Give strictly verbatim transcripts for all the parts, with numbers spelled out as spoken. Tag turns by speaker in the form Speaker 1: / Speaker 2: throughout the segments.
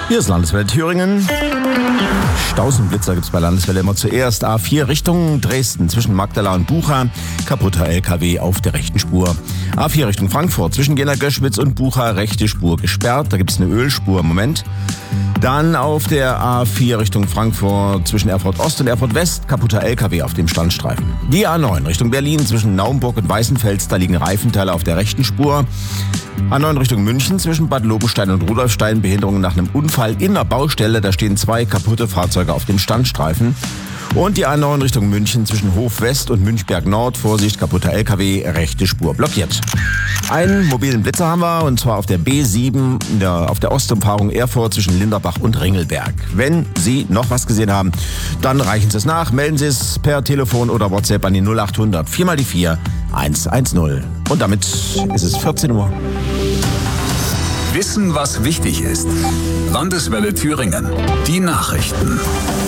Speaker 1: Hier ist Landeswelle Thüringen. Stausenblitzer gibt's bei Landeswelle immer zuerst. A vier Richtung Dresden zwischen Magdala und Bucha. Kaputter L K W auf der rechten Spur. A vier Richtung Frankfurt zwischen Jena-Göschwitz und Bucha. Rechte Spur gesperrt. Da gibt's eine Ölspur im Moment. Dann auf der A vier Richtung Frankfurt zwischen Erfurt Ost und Erfurt West. Kaputter L K W auf dem Standstreifen. Die A neun Richtung Berlin zwischen Naumburg und Weißenfels. Da liegen Reifenteile auf der rechten Spur. A neun Richtung München zwischen Bad Lobenstein und Rudolfstein. Behinderungen nach einem Unfall in der Baustelle. Da stehen zwei kaputte Fahrzeuge auf dem Standstreifen. Und die A neun Richtung München zwischen Hof West und Münchberg Nord. Vorsicht, kaputter L K W, rechte Spur blockiert. Einen mobilen Blitzer haben wir, und zwar auf der B sieben, in der, auf der Ostumfahrung Erfurt zwischen Linderbach und Ringelberg. Wenn Sie noch was gesehen haben, dann reichen Sie es nach. Melden Sie es per Telefon oder WhatsApp an die null acht hundert vier mal die vier eins eins null. Und damit ist es vierzehn Uhr.
Speaker 2: Wissen, was wichtig ist. Landeswelle Thüringen. Die Nachrichten.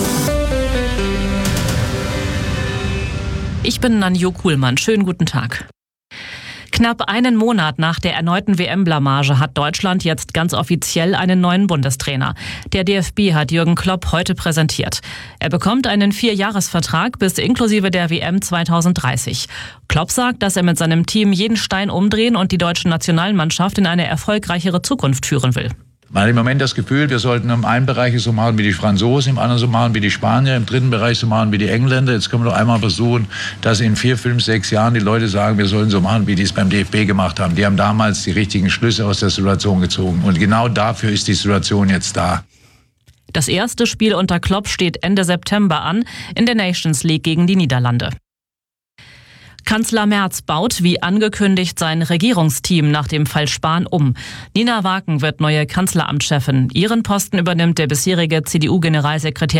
Speaker 3: Ich bin Nanjo Kuhlmann. Schönen guten Tag. Knapp einen Monat nach der erneuten W M-Blamage hat Deutschland jetzt ganz offiziell einen neuen Bundestrainer. Der D F B hat Jürgen Klopp heute präsentiert. Er bekommt einen Vierjahresvertrag bis inklusive der W M zwanzig dreißig. Klopp sagt, dass er mit seinem Team jeden Stein umdrehen und die deutsche Nationalmannschaft in eine erfolgreichere Zukunft führen will.
Speaker 4: Man hat im Moment das Gefühl, wir sollten im einen Bereich so machen wie die Franzosen, im anderen so machen wie die Spanier, im dritten Bereich so machen wie die Engländer. Jetzt können wir doch einmal versuchen, dass in vier, fünf, sechs Jahren die Leute sagen, wir sollen so machen, wie die es beim D F B gemacht haben. Die haben damals die richtigen Schlüsse aus der Situation gezogen. Und genau dafür ist die Situation jetzt da.
Speaker 3: Das erste Spiel unter Klopp steht Ende September an, in der Nations League gegen die Niederlande. Kanzler Merz baut, wie angekündigt, sein Regierungsteam nach dem Fall Spahn um. Nina Waken wird neue Kanzleramtschefin. Ihren Posten übernimmt der bisherige C D U-Generalsekretär